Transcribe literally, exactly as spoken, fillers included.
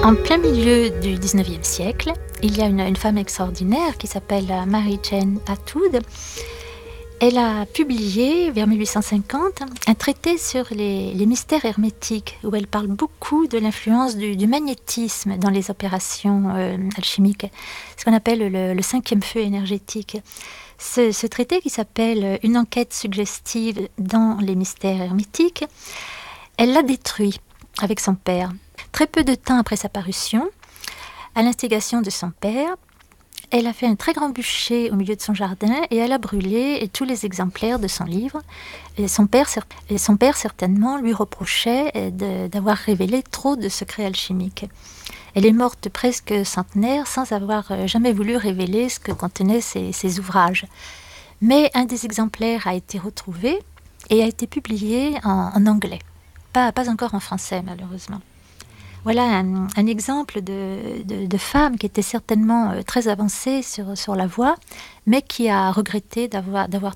En plein milieu du dix-neuvième siècle, il y a une, une femme extraordinaire qui s'appelle Mary Jane Atwood. Elle a publié, vers mille huit cent cinquante, un traité sur les, les mystères hermétiques, où elle parle beaucoup de l'influence du, du magnétisme dans les opérations euh, alchimiques, ce qu'on appelle le, le cinquième feu énergétique. Ce, ce traité, qui s'appelle « Une enquête suggestive dans les mystères hermétiques », elle l'a détruit avec son père. Très peu de temps après sa parution, à l'instigation de son père, elle a fait un très grand bûcher au milieu de son jardin et elle a brûlé tous les exemplaires de son livre. Et son père, et son père certainement, lui reprochait de, d'avoir révélé trop de secrets alchimiques. Elle est morte presque centenaire sans avoir jamais voulu révéler ce que contenaient ses, ses ouvrages. Mais un des exemplaires a été retrouvé et a été publié en, en anglais, pas, pas encore en français malheureusement. Voilà un, un exemple de, de, de femme qui était certainement euh, très avancée sur, sur la voie, mais qui a regretté d'avoir, d'avoir